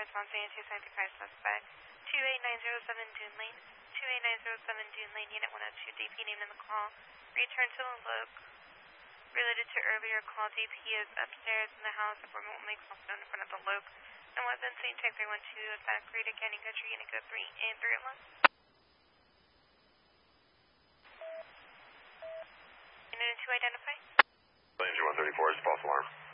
response to 275 suspect. 28907 Dune Lane. 28907 Dune Lane, Unit 102, DP named in the call. Return to the loc. Related to earlier call, DP is upstairs in the house. Informant will make call in front of the loc. And was then seen check 312 at that Greater Canyon Country, Unit 3 and 301. Unit 2 identify. Danger 134 is false alarm.